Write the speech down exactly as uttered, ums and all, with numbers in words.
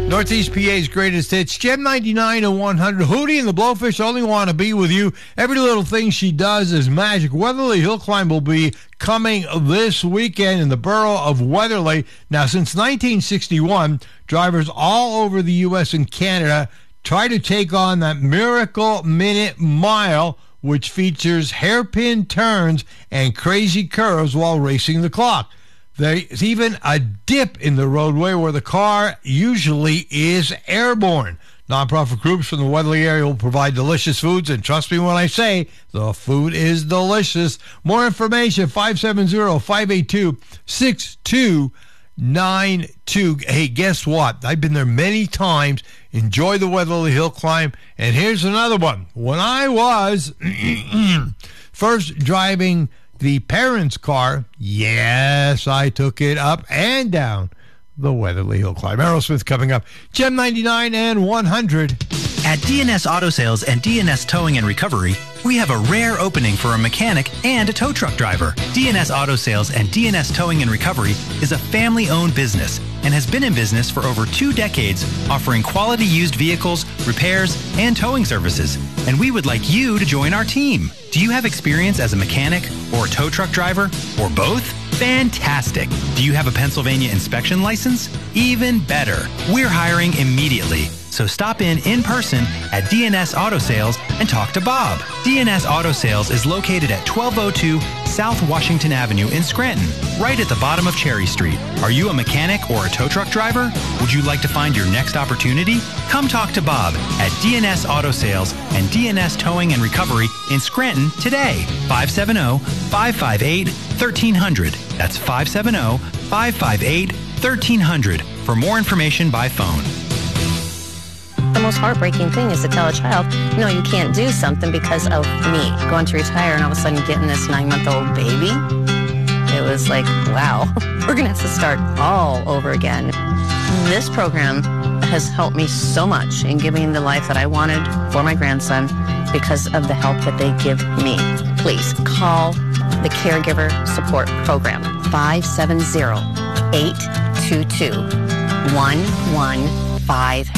Northeast P A's greatest hits, Gem ninety-nine and one hundred. Hootie and the Blowfish only want to be with you. Every little thing she does is magic. Weatherly Hill Climb will be coming this weekend in the borough of Weatherly. Now, since nineteen sixty-one, drivers all over the U S and Canada try to take on that Miracle Minute Mile, which features hairpin turns and crazy curves while racing the clock. There's even a dip in the roadway where the car usually is airborne. Nonprofit groups from the Weatherly area will provide delicious foods, and trust me when I say the food is delicious. More information, five seven zero, five eight two, six two nine two. Hey, guess what? I've been there many times. Enjoy the Weatherly Hill Climb. And here's another one. When I was first driving the parents' car, yes, I took it up and down the Weatherly Hill Climb. Aerosmith coming up. Gem ninety-nine and one hundred. At D N S Auto Sales and D N S Towing and Recovery, we have a rare opening for a mechanic and a tow truck driver. D N S Auto Sales and D N S Towing and Recovery is a family-owned business and has been in business for over two decades, offering quality used vehicles, repairs, and towing services. And we would like you to join our team. Do you have experience as a mechanic or a tow truck driver or both? Fantastic. Do you have a Pennsylvania inspection license? Even better. We're hiring immediately. So stop in in person at D N S Auto Sales and talk to Bob. D N S Auto Sales is located at twelve oh two South Washington Avenue in Scranton, right at the bottom of Cherry Street. Are you a mechanic or a tow truck driver? Would you like to find your next opportunity? Come talk to Bob at D N S Auto Sales and D N S Towing and Recovery in Scranton today. five seven zero, five five eight, one three zero zero. That's five seven zero, five five eight, one three zero zero for more information by phone. The most heartbreaking thing is to tell a child, no, you can't do something because of me. Going to retire and all of a sudden getting this nine-month-old baby. It was like, wow, we're going to have to start all over again. This program has helped me so much in giving the life that I wanted for my grandson because of the help that they give me. Please call the Caregiver Support Program, five seven zero, eight two two, one one five